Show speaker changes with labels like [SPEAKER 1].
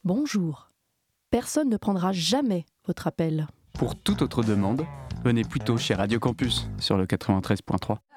[SPEAKER 1] Bonjour. Personne ne prendra jamais votre appel.
[SPEAKER 2] Pour toute autre demande, venez plutôt chez Radio Campus sur le 93.3.